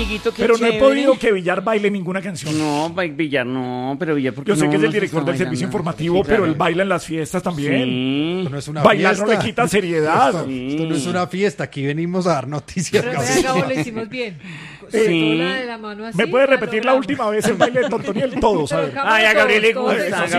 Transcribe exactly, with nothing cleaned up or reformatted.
amiguito, qué Pero chévere. no he podido que Villar baile ninguna canción. No, ba- Villar no, pero Villar porque Yo sé no, que es el no se director está del servicio bailando. informativo, Sí, pero claro. él baila en las fiestas también. Sí. Esto no es una Bailar fiesta. no le quita seriedad. Esto, esto no es una fiesta. Aquí venimos a dar noticias. Pero Gabriel. vea, Gabo, lo hicimos bien. Sobre Sí. todo la de la mano así, ¿Me puede la repetir la logramos. última vez el baile de Tontoniel? Todo, ¿sabes? Pero, Gabo, Ay, a Gabriel le todos, todos gusta, eso a sí.